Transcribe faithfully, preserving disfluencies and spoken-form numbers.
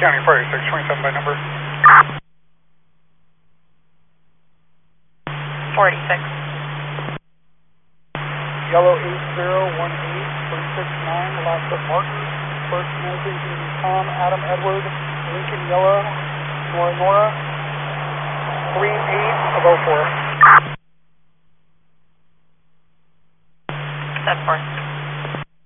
County Fire six twenty-seven by number. forty-six. Yellow eight zero one eight three six nine, last at Martin. First message is Tom, Adam, Edward, Lincoln Yellow, Nora Nora, three eight of oh four.